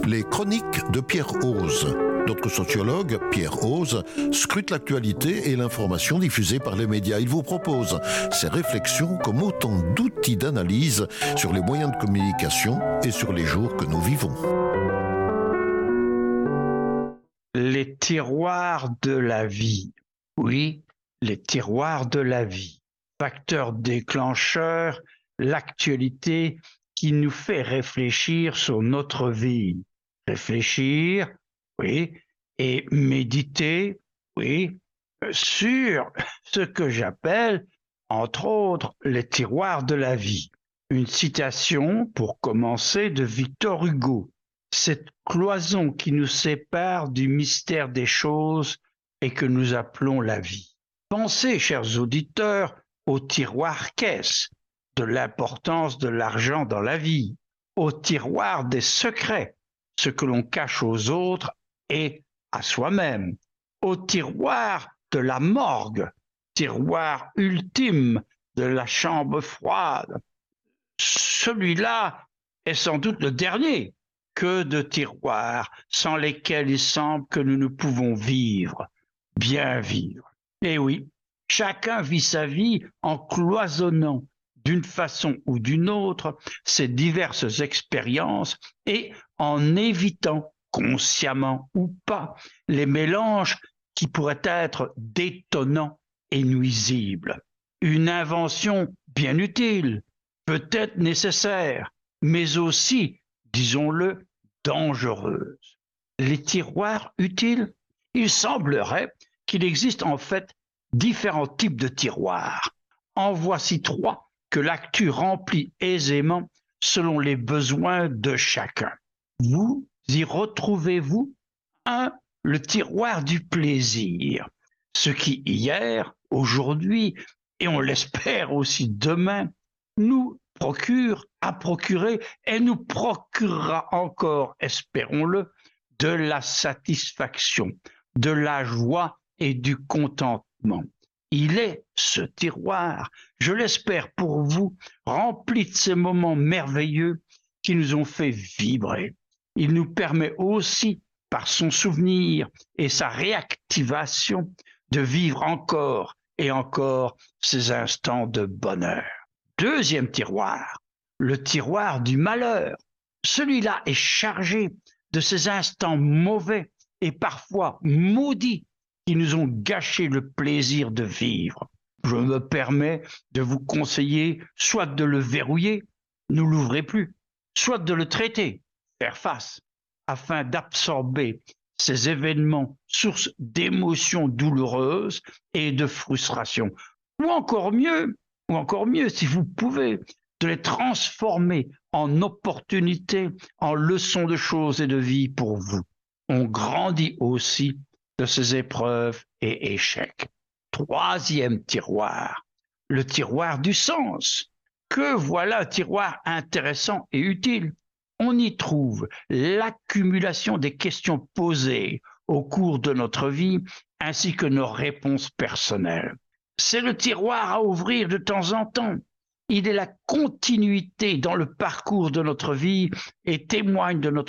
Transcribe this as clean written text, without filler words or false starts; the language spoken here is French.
Les chroniques de Pierre Hoze. Notre sociologue, Pierre Hoze, scrute l'actualité et l'information diffusée par les médias. Il vous propose ses réflexions comme autant d'outils d'analyse sur les moyens de communication et sur les jours que nous vivons. Les tiroirs de la vie. Oui, les tiroirs de la vie. Facteur déclencheur, l'actualité qui nous fait réfléchir sur notre vie. Réfléchir, oui, et méditer, oui, sur ce que j'appelle, entre autres, les tiroirs de la vie. Une citation, pour commencer, de Victor Hugo. Cette cloison qui nous sépare du mystère des choses et que nous appelons la vie. Pensez, chers auditeurs, au tiroir caisse, de l'importance de l'argent dans la vie, au tiroir des secrets, ce que l'on cache aux autres et à soi-même, au tiroir de la morgue, tiroir ultime de la chambre froide. Celui-là est sans doute le dernier. Que de tiroirs sans lesquels il semble que nous ne pouvons vivre, bien vivre. Et oui, chacun vit sa vie en cloisonnant d'une façon ou d'une autre ces diverses expériences et en évitant, consciemment ou pas, les mélanges qui pourraient être détonnants et nuisibles. Une invention bien utile, peut-être nécessaire, mais aussi, disons-le, dangereuse. Les tiroirs utiles? Il semblerait qu'il existe en fait différents types de tiroirs. En voici 3 que l'actu remplit aisément selon les besoins de chacun. Vous y retrouvez-vous 1. Le tiroir du plaisir. Ce qui hier, aujourd'hui, et on l'espère aussi demain, nous a procuré et nous procurera encore, espérons-le, de la satisfaction, de la joie et du contentement. Il est ce tiroir, je l'espère pour vous, rempli de ces moments merveilleux qui nous ont fait vibrer. Il nous permet aussi, par son souvenir et sa réactivation, de vivre encore et encore ces instants de bonheur. 2e tiroir, le tiroir du malheur. Celui-là est chargé de ces instants mauvais et parfois maudits qui nous ont gâché le plaisir de vivre. Je me permets de vous conseiller soit de le verrouiller, ne l'ouvrez plus, soit de le traiter, faire face, afin d'absorber ces événements sources d'émotions douloureuses et de frustration. Ou encore mieux, si vous pouvez, de les transformer en opportunités, en leçons de choses et de vie pour vous. On grandit aussi de ces épreuves et échecs. 3e tiroir, le tiroir du sens. Que voilà un tiroir intéressant et utile. On y trouve l'accumulation des questions posées au cours de notre vie, ainsi que nos réponses personnelles. C'est le tiroir à ouvrir de temps en temps. Il est la continuité dans le parcours de notre vie et témoigne de notre